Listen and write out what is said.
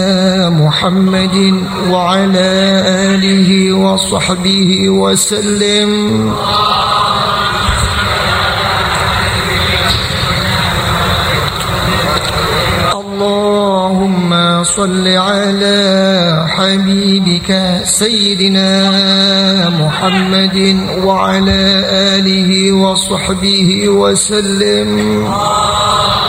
محمد وعلى آله وصحبه وسلم. اللهم صل على حبيبك سيدنا محمد وعلى آله وصحبه وسلم.